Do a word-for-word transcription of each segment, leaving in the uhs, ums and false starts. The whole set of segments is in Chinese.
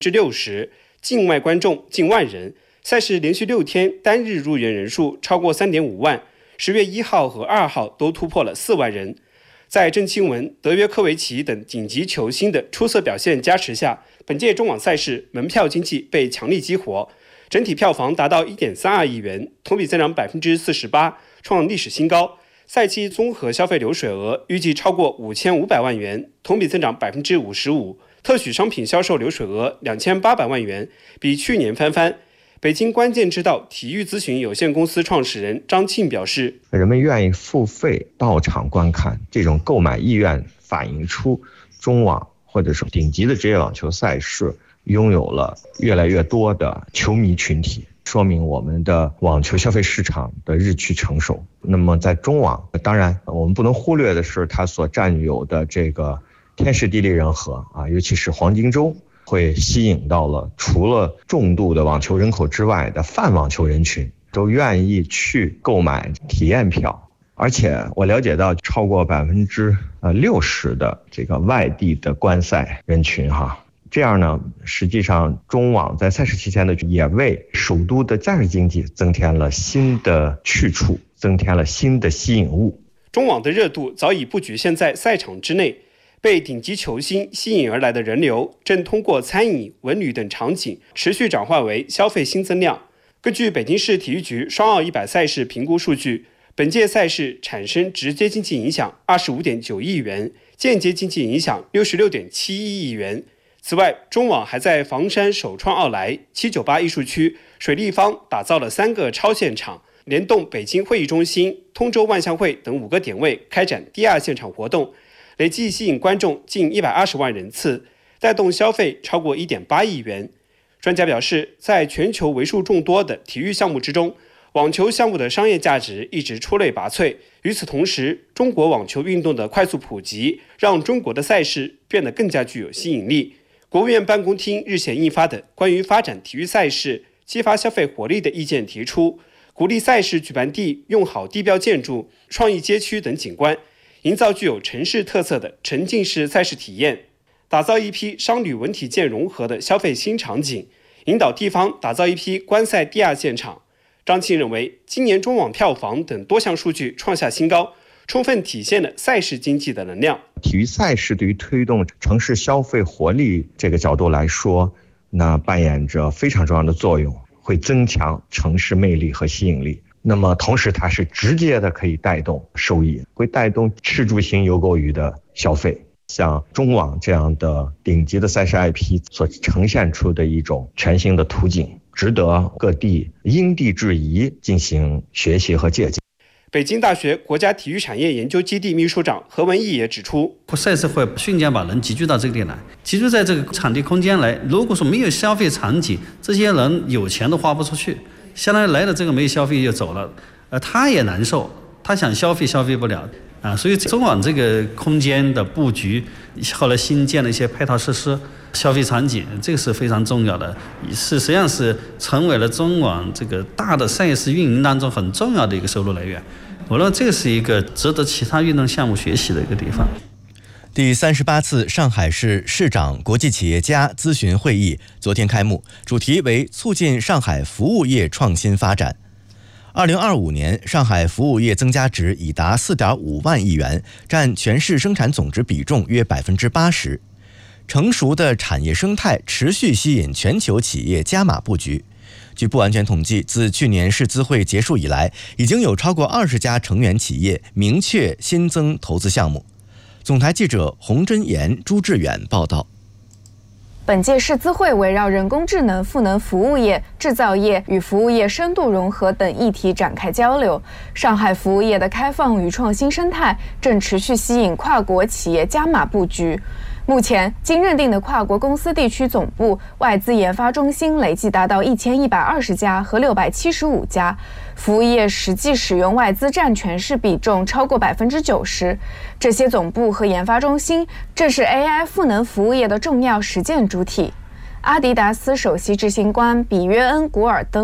之六十，境外观众近万人。赛事连续六天单日入园人数超过 三点五万，十月一号和二号都突破了四万人。在郑钦文、德约科维奇等顶级球星的出色表现加持下，本届中网赛事门票经济被强力激活，整体票房达到 一点三二亿元，同比增长 百分之四十八， 创历史新高。赛期综合消费流水额预计超过五千五百万元，同比增长 百分之五十五， 特许商品销售流水额两千八百万元，比去年翻番。北京关键之道体育咨询有限公司创始人张庆表示， 人们愿意付费到场观看，这种购买意愿反映出中网或者是顶级的职业网球赛事拥有了越来越多的球迷群体，说明我们的网球消费市场的日趋成熟。那么在中网，当然我们不能忽略的是它所占有的这个天时地利人和啊，尤其是黄金周会吸引到了除了重度的网球人口之外的泛网球人群，都愿意去购买体验票。而且我了解到超过百分之呃六十的这个外地的观赛人群哈，这样呢，实际上中网在赛事期间呢，也为首都的假日经济增添了新的去处，增添了新的吸引物。 中网的热度早已不局限在赛场之内，被顶级球星吸引而来的人流，正通过餐饮、文旅等场景持续转化为消费新增量。根据北京市体育局双奥一百赛事评估数据，本届赛事产生直接经济影响 二十五点九亿元，间接经济影响 六十六点七一亿元。此外，中网还在房山首创奥莱、七九八艺术区、水立方打造了三个超现场，联动北京会议中心、通州万象汇等五个点位开展第二现场活动，累计吸引观众近一百二十万人次，带动消费超过 一点八亿元。专家表示，在全球为数众多的体育项目之中，网球项目的商业价值一直出类拔萃。与此同时，中国网球运动的快速普及，让中国的赛事变得更加具有吸引力。国务院办公厅日前印发的关于发展体育赛事、激发消费活力的意见提出，鼓励赛事举办地用好地标建筑、创意街区等景观，营造具有城市特色的沉浸式赛事体验，打造一批商旅文体健融合的消费新场景，引导地方打造一批观赛第二现场。张庆认为，今年中网票房等多项数据创下新高，充分体现了赛事经济的能量。 体育赛事对于推动城市消费活力这个角度来说，那扮演着非常重要的作用，会增强城市魅力和吸引力。那么同时它是直接的可以带动收益，会带动吃住行游购娱的消费。像中网这样的顶级的赛事 I P 所呈现出的一种全新的途径，值得各地因地制宜进行学习和借鉴。 北京大学国家体育产业研究基地秘书长何文义也指出， 赛事会瞬间把人集聚到这个地来，集聚在这个场地空间来。如果说没有消费场景，这些人有钱都花不出去，相当于来了这个没有消费就走了，呃，他也难受，他想消费消费不了啊。所以中网这个空间的布局，后来新建了一些配套设施、消费场景，这个是非常重要的，是实际上是成为了中网这个大的赛事运营当中很重要的一个收入来源。我认为这是一个值得其他运动项目学习的一个地方。 第三十八次上海市市长国际企业家咨询会议昨天开幕，主题为促进上海服务业创新发展。二零二五年，上海服务业增加值已达 四点五万亿元，占全市生产总值比重约 百分之八十。成熟的产业生态持续吸引全球企业加码布局。据不完全统计，自去年世资会结束以来，已经有超过二十家成员企业明确新增投资项目。总台记者洪真言、朱志远报道。 本届世资会围绕人工智能、赋能服务业、制造业与服务业深度融合等议题展开交流。上海服务业的开放与创新生态正持续吸引跨国企业加码布局。目前，经认定的跨国公司地区总部、外资研发中心累计达到一千一百二十家和六百七十五家，服务业实际使用外资占全市比重超过百分之九十。这些总部和研发中心正是 A I 赋能服务业的重要实践主体。阿迪达斯首席执行官比约恩·古尔登。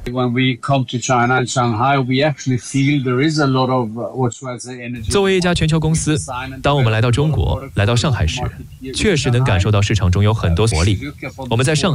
作为一家全球公司，当我们来到中国、来到上海时，确实能感受到市场中有很多活力。我们在上海